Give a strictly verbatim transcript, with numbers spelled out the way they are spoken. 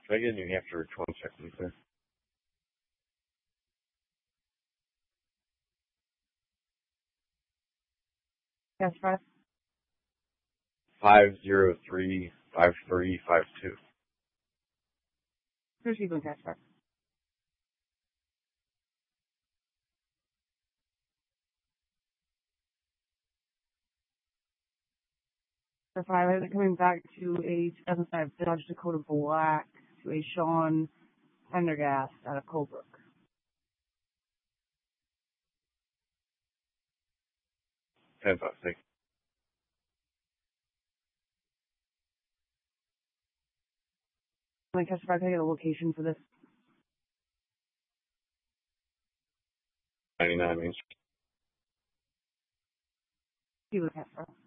Can I get a New Hampshire twenty check, please, sir? Yes, five. Five zero three five three five two. Receiving cash five. For five, I have it coming back to a two thousand five Dodge Dakota Black to a Sean Pendergast out of Colebrook. Fantastic. Can I cash five? Can I get a location for this? ninety-nine Main Street. Receiving cash five.